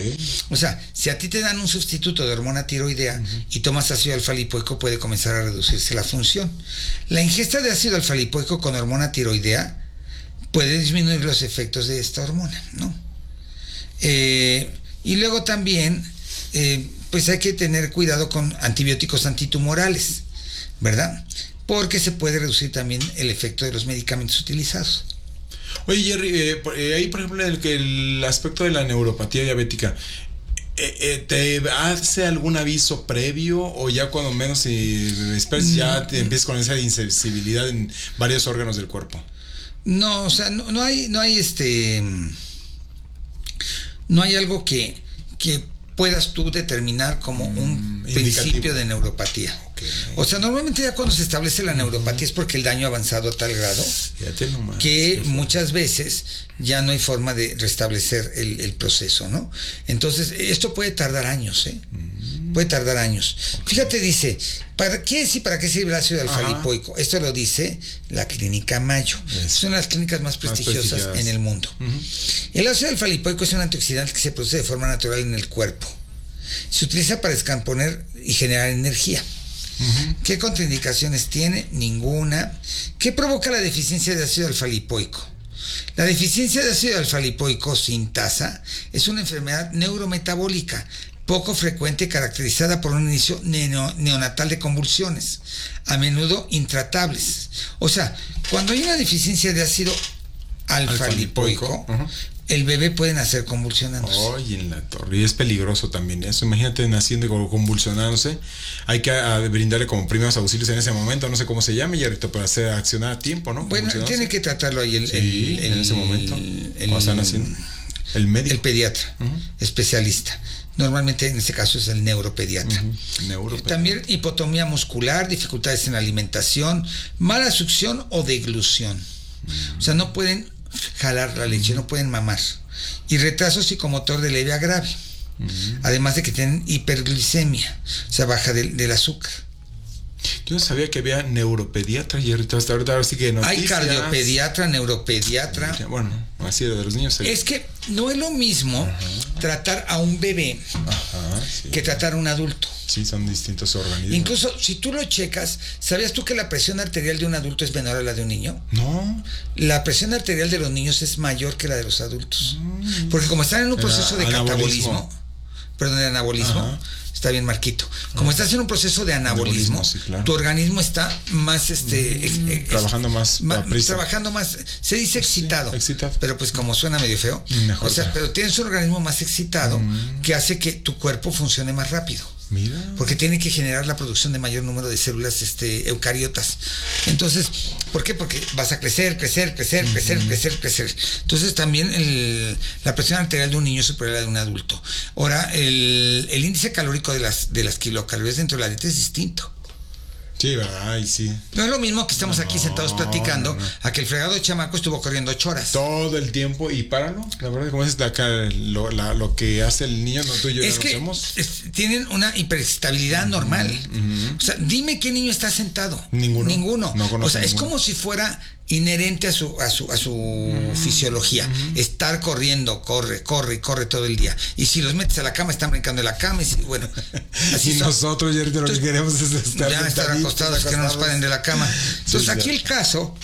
O sea, si a ti te dan un sustituto de hormona tiroidea y tomas ácido alfa-lipoico, puede comenzar a reducirse la función. La ingesta de ácido alfa-lipoico con hormona tiroidea puede disminuir los efectos de esta hormona, ¿no? Y luego también, pues hay que tener cuidado con antibióticos antitumorales, ¿verdad? Porque se puede reducir también el efecto de los medicamentos utilizados. Oye, Jerry, ahí por ejemplo el aspecto de la neuropatía diabética, ¿te hace algún aviso previo o ya cuando menos si esperas ya te empiezas con esa insensibilidad en varios órganos del cuerpo? No, o sea, no hay algo que puedas tú determinar como un principio de neuropatía. Okay. O sea, normalmente ya cuando se establece la neuropatía es porque el daño ha avanzado a tal grado que muchas veces ya no hay forma de restablecer el proceso, ¿no? Entonces, esto puede tardar años, ¿eh? Puede tardar años. Fíjate, dice, ¿para qué sirve el ácido alfa-lipoico? Esto lo dice la Clínica Mayo. Es una de las clínicas más prestigiosas en el mundo. El ácido alfa-lipoico es un antioxidante que se produce de forma natural en el cuerpo. Se utiliza para descomponer y generar energía. ¿Qué contraindicaciones tiene? Ninguna. ¿Qué provoca la deficiencia de ácido alfa-lipoico? La deficiencia de ácido alfa-lipoico sintasa es una enfermedad neurometabólica poco frecuente, caracterizada por un inicio neonatal de convulsiones, a menudo intratables. O sea, cuando hay una deficiencia de ácido alfa-lipoico, el bebé puede nacer convulsionándose. Oye, en la torre. Y es peligroso también eso. Imagínate naciendo y convulsionándose. Hay que brindarle como primeros auxilios en ese momento. No sé cómo se llame, Yarito, para hacer accionar a tiempo, ¿no? Bueno, tiene que tratarlo ahí en ese momento. Cuando están haciendo. El médico. El pediatra, especialista. Normalmente en este caso es el neuropediatra. También hipotomía muscular, dificultades en la alimentación, mala succión o deglución. O sea, no pueden jalar la leche, no pueden mamar. Y retraso psicomotor de leve a grave. Además de que tienen hiperglicemia, o sea, baja del azúcar. Yo no sabía que había neuropediatra y ahorita sí que noticias. Hay cardiopediatra, neuropediatra. Bueno, así de los niños. Es que no es lo mismo tratar a un bebé que tratar a un adulto. Sí, son distintos organismos. Incluso si tú lo checas, ¿sabías tú que la presión arterial de un adulto es menor a la de un niño? No. La presión arterial de los niños es mayor que la de los adultos. Porque como están en un proceso de catabolismo, de anabolismo, está bien marquito. Como estás en un proceso de anabolismo, tu organismo está más trabajando más se dice excitado, pero pues como suena medio feo, mejor, o sea, pero tienes un organismo más excitado que hace que tu cuerpo funcione más rápido. Mira. Porque tiene que generar la producción de mayor número de células eucariotas. Entonces, ¿por qué? Porque vas a crecer. Entonces también la presión arterial de un niño es superior a la de un adulto. Ahora, el índice calórico de las kilocalorías dentro de la dieta es distinto. Sí, ¿verdad? Ay, sí. No es lo mismo que estamos aquí sentados platicando a que el fregado de chamaco estuvo corriendo 8 horas. Todo el tiempo y páralo. La verdad, como es de acá lo que hace el niño, no tú y yo es ya que lo hacemos. Tienen una hiperestabilidad normal. O sea, dime qué niño está sentado. Ninguno. No conozco. O sea, es como si fuera inherente a su fisiología. Estar corriendo, corre todo el día. Y si los metes a la cama, están brincando de la cama. Y bueno, así y nosotros, Jerry, lo que queremos es estar acostados, que no nos paren de la cama. Entonces, aquí el caso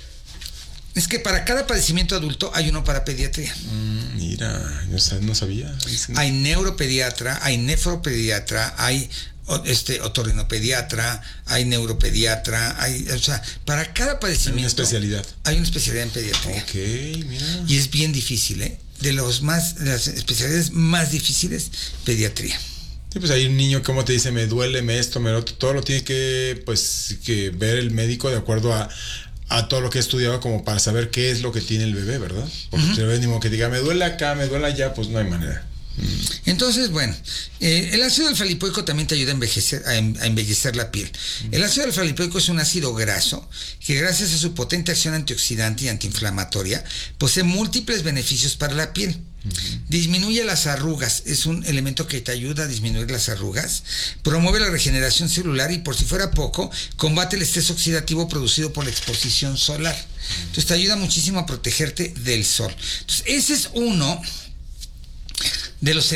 es que para cada padecimiento adulto hay uno para pediatría. Mira, yo no sabía. Hay neuropediatra, hay nefropediatra, hay otorrinopediatra, hay neuropediatra, o sea, para cada padecimiento hay una especialidad en pediatría. Ok, mira. Y es bien difícil, de las especialidades más difíciles, pediatría. Sí, pues hay un niño, como te dice, me duele, esto, me lo otro, todo lo tiene que ver el médico de acuerdo a todo lo que he estudiado, como para saber qué es lo que tiene el bebé, ¿verdad? Porque el bebé ni modo que diga, me duele acá, me duele allá, pues no hay manera. Entonces, bueno, el ácido alfa-lipoico también te ayuda a embellecer la piel. El ácido alfa-lipoico es un ácido graso que, gracias a su potente acción antioxidante y antiinflamatoria, posee múltiples beneficios para la piel. Disminuye las arrugas, es un elemento que te ayuda a disminuir las arrugas, promueve la regeneración celular y, por si fuera poco, combate el estrés oxidativo producido por la exposición solar. Entonces te ayuda muchísimo a protegerte del sol. Entonces ese es uno de los